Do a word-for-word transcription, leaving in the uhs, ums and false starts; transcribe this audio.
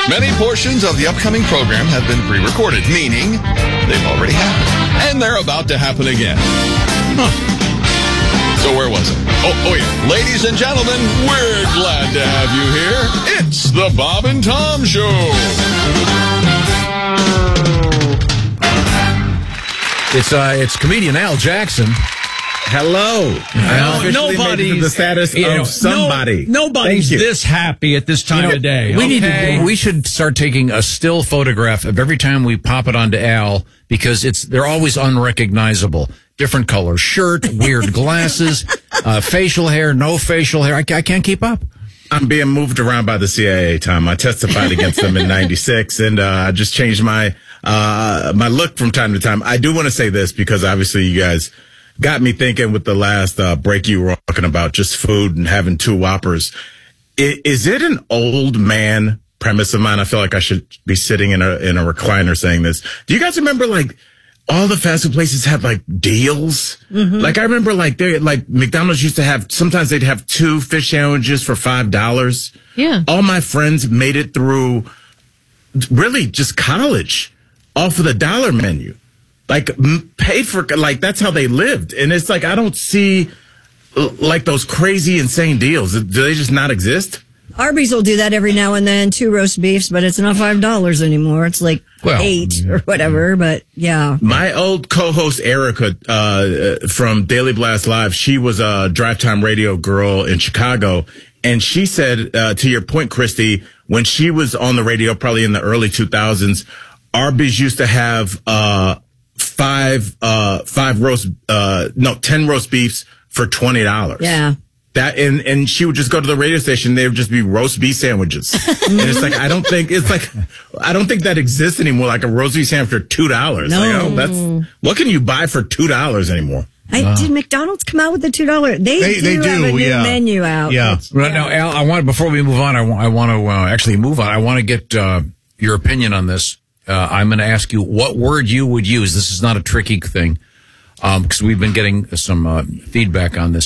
Many portions of the upcoming program have been pre-recorded, meaning they've already happened. And they're about to happen again. Huh. So where was it? Oh, oh yeah. Ladies and gentlemen, we're glad to have you here. It's the Bob and Tom Show. It's uh, it's comedian Al Jackson. Hello. No, nobody's the status you know, of somebody. No, nobody's this happy at this time You know, of day. We okay? need to, we should start taking a still photograph of every time we pop it onto Al, because it's they're always unrecognizable. Different color shirt, weird glasses, uh, facial hair, no facial hair. I, I can't keep up. I'm being moved around by the C I A, Tom. I testified against them in ninety-six, and uh, I just changed my uh, my look from time to time. I do want to say this because obviously you guys got me thinking with the last uh, break you were talking about just food and having two Whoppers. I, is it an old man premise of mine? I feel like I should be sitting in a in a recliner saying this. Do you guys remember like all the fast food places have like deals? Mm-hmm. Like I remember like they like McDonald's used to have, sometimes they'd have two fish sandwiches for five dollars. Yeah. All my friends made it through really just college off of the dollar menu. Like paid for, like that's how they lived. And it's like, I don't see like those crazy, insane deals. Do they just not exist? Arby's will do that every now and then, two roast beefs, but it's not five dollars anymore. It's like well, eight or whatever, but yeah. My old co-host Erica uh, from Daily Blast Live, she was a drive time radio girl in Chicago. And she said, uh, to your point, Christy, when she was on the radio, probably in the early two thousands, Arby's used to have uh, five, uh, five roast, uh, no, ten roast beefs for twenty dollars. Yeah. That and, and she would just go to the radio station. They would just be roast beef sandwiches. And it's like, I don't think it's like, I don't think that exists anymore. Like a roast beef sandwich for two dollars. No. Like, oh, that's, what can you buy for two dollars anymore? I, uh, did McDonald's come out with the two dollars? They, they, do they do have a new yeah. menu out. Yeah. Right now, Al, I want, before we move on, I want, I want to uh, actually move on. I want to get uh, your opinion on this. Uh, I'm going to ask you what word you would use. This is not a tricky thing, because um, we've been getting some uh, feedback on this.